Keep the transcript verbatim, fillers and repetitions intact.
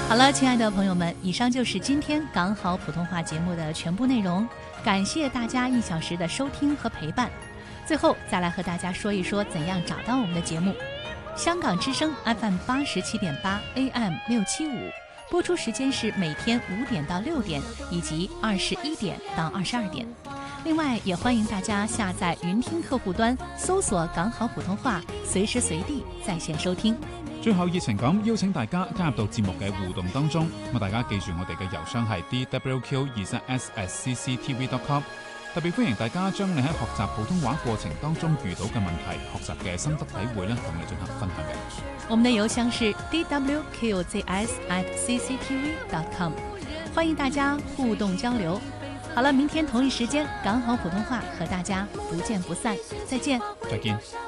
好了，亲爱的朋友们，以上就是今天港好普通话节目的全部内容，感谢大家一小时的收听和陪伴。最后再来和大家说一说怎样找到我们的节目。香港之声 F M 八十七点八 A M 六七五，播出时间是每天五点到六点，以及二十一點到二十二點。另外，也歡迎大家下載雲聽客戶端，搜索港好普通話，隨時隨地在線收聽。 最後熱情咁邀請大家加入到節目嘅互動當中，咁大家記住我哋嘅郵箱係 d w q 二三 s at c c t v dot com。特別歡迎大家將你喺學習普通話過程當中遇到嘅問題、學習嘅心得體會咧，同你進行分享嘅。 我們的郵箱是 d w q z s at c c t v dot com， 歡迎大家互動交流。好了，明天同一時間，港好普通話和大家不見不散，再見。 再見。